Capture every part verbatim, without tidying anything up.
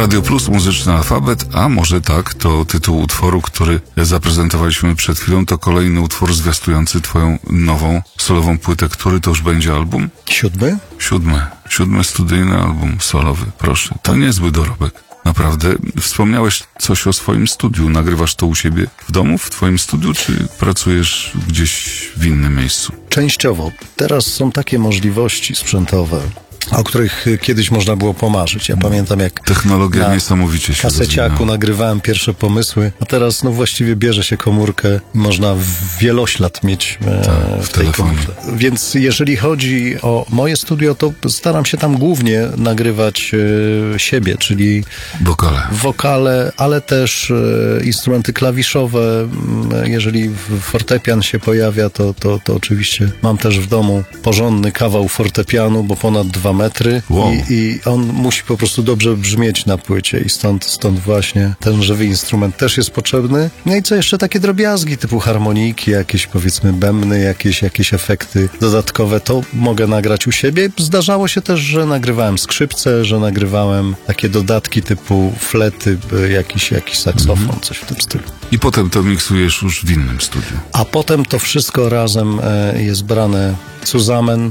Radio Plus, Muzyczny Alfabet, a może tak, to tytuł utworu, który zaprezentowaliśmy przed chwilą, to kolejny utwór zwiastujący twoją nową solową płytę. Który to już będzie album? Siódmy? Siódmy. Siódmy studyjny album solowy, proszę. To niezły dorobek. Naprawdę. Wspomniałeś coś o swoim studiu. Nagrywasz to u siebie w domu, w twoim studiu, czy pracujesz gdzieś w innym miejscu? Częściowo. Teraz są takie możliwości sprzętowe, o których kiedyś można było pomarzyć. Ja pamiętam, jak technologia na niesamowicie się kaseciaku rozwinęła. nagrywałem pierwsze pomysły, a teraz no właściwie bierze się komórkę i można wieloślad mieć e, tak, w, w tej telefonie. komórce. Więc jeżeli chodzi o moje studio, to staram się tam głównie nagrywać e, siebie, czyli wokale. wokale, ale też e, instrumenty klawiszowe. Jeżeli fortepian się pojawia, to, to, to oczywiście mam też w domu porządny kawał fortepianu, bo ponad dwa metry wow. i, i on musi po prostu dobrze brzmieć na płycie i stąd, stąd właśnie ten żywy instrument też jest potrzebny. No i co jeszcze takie drobiazgi typu harmoniki, jakieś powiedzmy bębny, jakieś, jakieś efekty dodatkowe, to mogę nagrać u siebie. Zdarzało się też, że nagrywałem skrzypce, że nagrywałem takie dodatki typu flety, jakiś, jakiś saksofon, mm-hmm. coś w tym stylu. I potem to miksujesz już w innym studiu. A potem to wszystko razem e, jest brane zusammen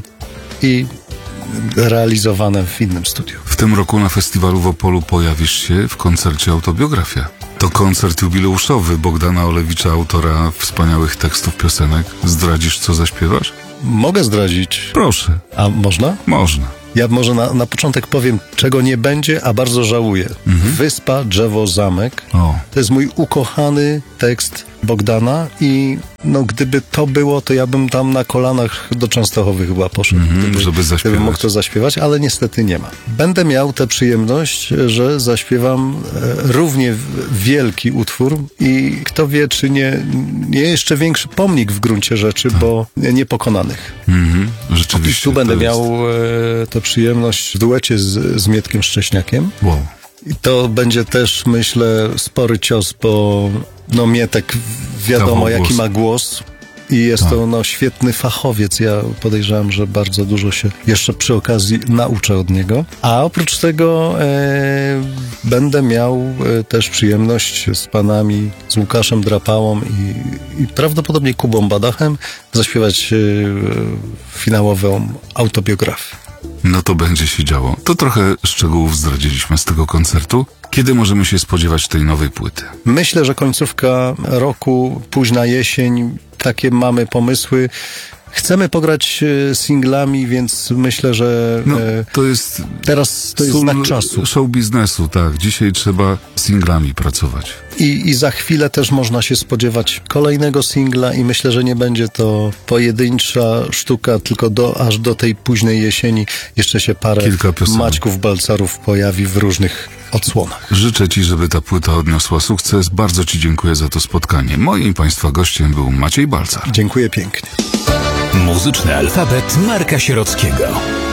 i realizowane w innym studiu. W tym roku na festiwalu w Opolu pojawisz się w koncercie Autobiografia. To koncert jubileuszowy Bogdana Olewicza, autora wspaniałych tekstów piosenek. Zdradzisz, co zaśpiewasz? Mogę zdradzić. Proszę. A można? Można. Ja może na, na początek powiem, czego nie będzie, a bardzo żałuję. Mhm. Wyspa, drzewo, zamek. O. To jest mój ukochany tekst Bogdana i no gdyby to było, to ja bym tam na kolanach do Częstochowy chyba poszedł, Mhm, gdyby, żeby zaśpiewać. gdybym mógł to zaśpiewać, ale niestety nie ma. Będę miał tę przyjemność, że zaśpiewam e, równie wielki utwór i kto wie, czy nie, nie jeszcze większy pomnik w gruncie rzeczy, tak. bo niepokonanych. Mhm, rzeczywiście. I tu będę jest... miał e, tę przyjemność w duecie z, z Mietkiem Szcześniakiem. Wow. I to będzie też, myślę, spory cios, bo no Mietek wiadomo, Kawał jaki głos. ma głos i jest tak. to no, świetny fachowiec. Ja podejrzewam, że bardzo dużo się jeszcze przy okazji nauczę od niego. A oprócz tego e, będę miał e, też przyjemność z panami, z Łukaszem Drapałą i, i prawdopodobnie Kubą Badachem zaśpiewać e, finałową autobiografię. No to będzie się działo. To trochę szczegółów zdradziliśmy z tego koncertu. Kiedy możemy się spodziewać tej nowej płyty? Myślę, że końcówka roku, późna jesień, takie mamy pomysły. Chcemy pograć singlami, więc myślę, że no, to jest teraz to jest znak czasu. Show biznesu, tak. Dzisiaj trzeba singlami pracować. I, I za chwilę też można się spodziewać kolejnego singla i myślę, że nie będzie to pojedyncza sztuka, tylko do, aż do tej późnej jesieni jeszcze się parę Maćków Balcarów pojawi w różnych odsłonach. Życzę ci, żeby ta płyta odniosła sukces. Bardzo ci dziękuję za to spotkanie. Moim i państwa gościem był Maciej Balcar. Dziękuję pięknie. Muzyczny alfabet Marka Sierockiego.